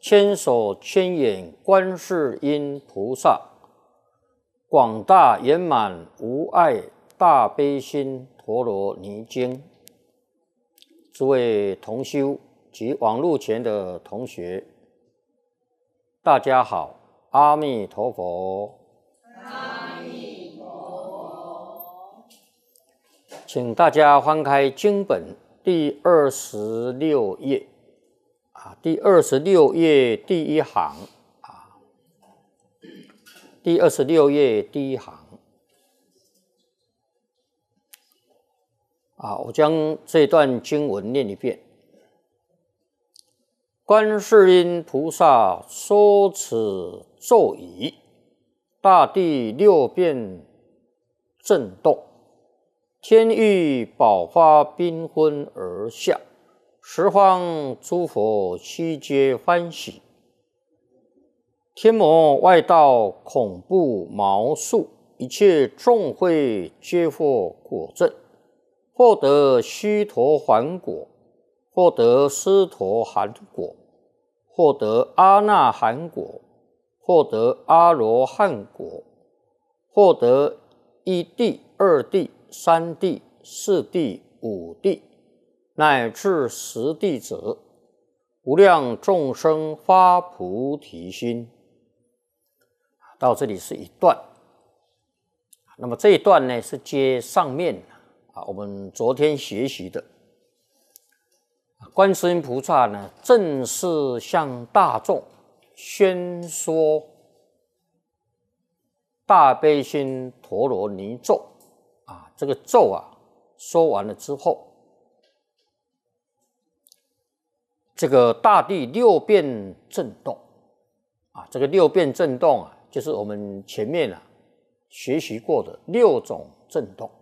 千手千眼观世音菩萨，广大圆满无碍大悲心陀罗尼经。诸位同修及网络前的同学，大家好，阿弥陀佛。 阿弥陀佛。 请大家翻开经本第26页。第26页第一行第26页第一行我将这段经文念一遍。观世音菩萨说此咒语，大地六变震动，天域宝花缤纷而下，十方诸佛悉皆欢喜，天魔外道恐怖毛数，一切众会皆获果证，获得须陀洹果，获得斯陀含果，获得阿那含果，获得阿罗汉果，获得一地、二地、三地、四地、五地，乃至十地者，无量众生发菩提心。到这里是一段。那么这一段呢，是接上面我们昨天学习的。观世音菩萨呢，正式向大众宣说大悲心陀罗尼咒这个咒说完了之后，这个大地六变震动这个六变震动就是我们前面学习过的6种震动。